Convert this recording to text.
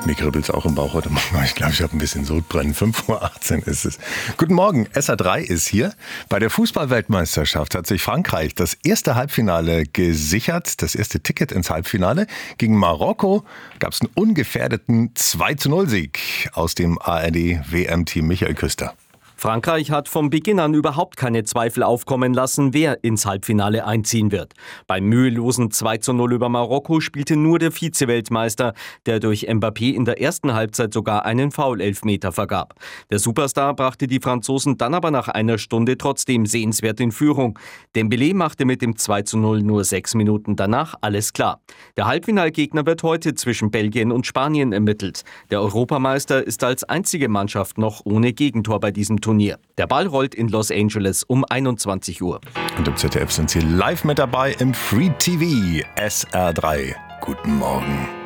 Mir kribbelt's auch im Bauch heute Morgen. Ich glaube, ich habe ein bisschen Sodbrennen. 5:18 Uhr ist es. Guten Morgen, SA3 ist hier. Bei der Fußball-Weltmeisterschaft hat sich Frankreich das erste Halbfinale gesichert. Das erste Ticket ins Halbfinale. Gegen Marokko gab es einen ungefährdeten 2:0-Sieg aus dem ARD-WM-Team. Michael Küster. Frankreich hat von Beginn an überhaupt keine Zweifel aufkommen lassen, wer ins Halbfinale einziehen wird. Beim mühelosen 2:0 über Marokko spielte nur der Vize-Weltmeister, der durch Mbappé in der ersten Halbzeit sogar einen Foul-Elfmeter vergab. Der Superstar brachte die Franzosen dann aber nach einer Stunde trotzdem sehenswert in Führung. Dembélé machte mit dem 2:0 nur 6 Minuten danach alles klar. Der Halbfinalgegner wird heute zwischen Belgien und Spanien ermittelt. Der Europameister ist als einzige Mannschaft noch ohne Gegentor bei diesem Turnier. Der Ball rollt in Los Angeles um 21 Uhr. Und im ZDF sind Sie live mit dabei im Free TV SR3. Guten Morgen.